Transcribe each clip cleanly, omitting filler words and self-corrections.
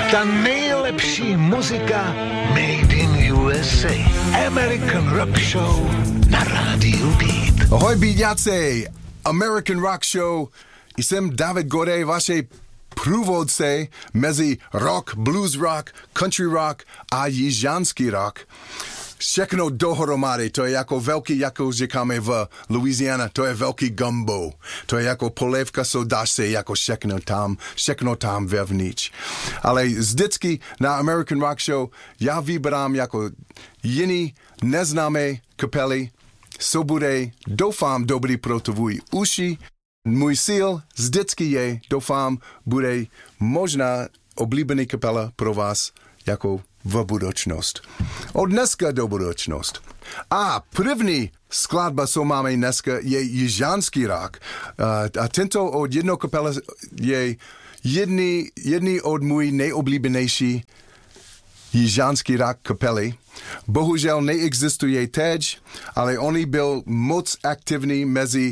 Ta nejlepší muzika Made in USA. American Rock Show na rádiu Beat. Ahoj bíďáci, American Rock Show. Jsem David Godej, vaše průvodce mezi rock, blues rock, country rock a jižanský rock. Všechno dohromady, to je jako velký, jako říkáme v Louisiana, to je velký gumbo. To je jako polévka, so dáš se jako všechno tam vevnitř. Ale vždycky na American Rock Show já vybrám jako jiný neznámé kapely, co bude, doufám, dobrý pro tvůj uši. Můj cíl vždycky je, doufám, bude možná oblíbený kapela pro vás jako v budoucnost. Od dneska do budoucnost. A první skladba, co máme dneska, je jižanský rock. A tento od jednou kapela je jedný od můj nejoblíbenější jižanský rock kapely. Bohužel neexistuje teď, ale oni byl moc aktivní mezi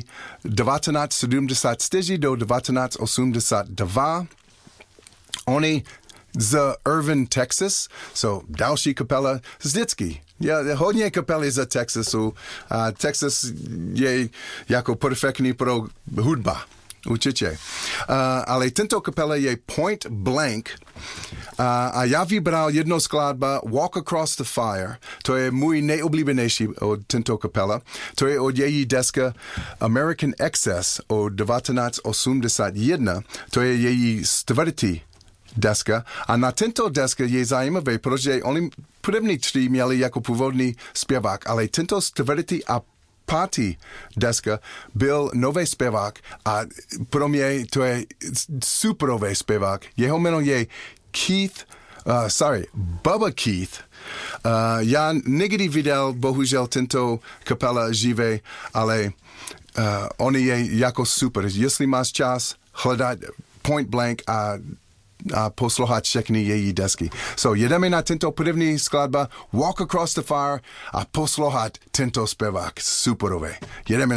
1974 do 1982. Oni z Irving, Texas, so další kapela vždycky. Hodně kapely z Texasu. Texas je jako perfektní pro hudba. Určitě. Ale tento kapela je Point Blank a já vybral jednu skladba Walk Across the Fire. To je můj nejoblíbenější od tento kapela. To je od její deska American Excess od 1981. To je její čtvrtý deska. A na tento deska je zajímavé, protože oni první tři měli jako původní zpěvák, ale tento čtvrtý a pátý deska byl nový zpěvák a pro mě to je superový zpěvák. Jeho jméno je Bubba Keith. Já někdy viděl, bohužel, tento kapela živé, ale on je jako super. Jestli máš čas, hledat Point Blank a poslouchat všechny její desky. So, jedeme na tento první skladba Walk Across the Fire a poslouchat tento zpěvák. Superové. Jedeme